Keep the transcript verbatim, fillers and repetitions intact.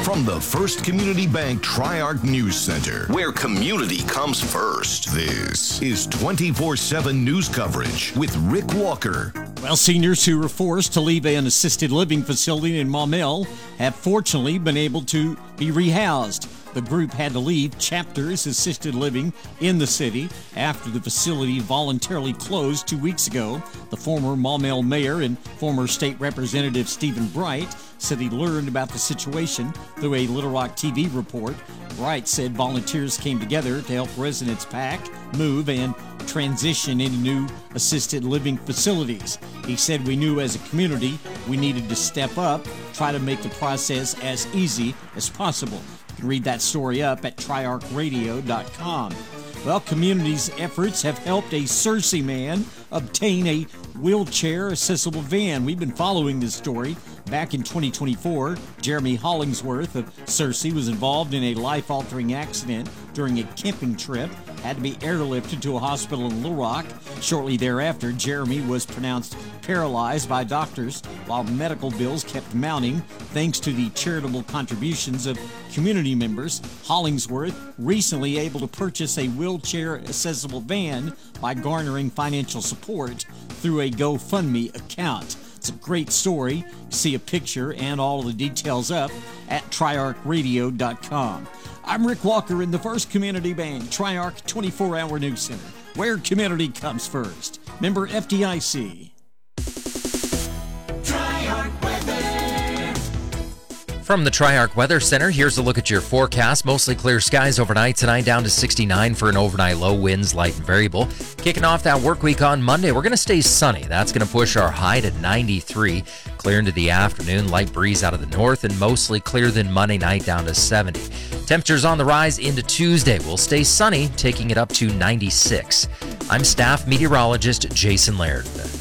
From the First Community Bank Tri-Arc News Center, where community comes first, this is twenty-four seven news coverage with Rick Walker. Well, seniors who were forced to leave an assisted living facility in Maumelle have fortunately been able to be rehoused. The group had to leave Chapters Assisted Living in the city after the facility voluntarily closed two weeks ago. The former Maumelle mayor and former state representative Stephen Bright said he learned about the situation through a Little Rock T V report. Bright said volunteers came together to help residents pack, move, and transition into new assisted living facilities. He said, "We knew as a community we needed to step up, try to make the process as easy as possible." You can read that story up at tri arc radio dot com. Well, community's efforts have helped a Searcy man obtain a wheelchair-accessible van. We've been following this story. Back in twenty twenty-four, Jeremy Hollingsworth of Searcy was involved in a life-altering accident during a camping trip, had to be airlifted to a hospital in Little Rock. Shortly thereafter, Jeremy was pronounced paralyzed by doctors while medical bills kept mounting. Thanks to the charitable contributions of community members, Hollingsworth recently able to purchase a wheelchair-accessible van by garnering financial support through a GoFundMe account. It's a great story. See a picture and all of the details up at tri arc radio dot com. I'm Rick Walker in the First Community Bank Tri-Arc twenty-four hour News Center, where community comes first. Member F D I C. From the Tri-Arc Weather Center, here's a look at your forecast. Mostly clear skies overnight tonight, down to sixty-nine for an overnight low, winds light and variable. Kicking off that work week on Monday, we're going to stay sunny. That's going to push our high to ninety-three. Clear into the afternoon, light breeze out of the north, and mostly clear then Monday night down to seventy. Temperatures on the rise into Tuesday. We'll stay sunny, taking it up to ninety-six. I'm staff meteorologist Jason Laird.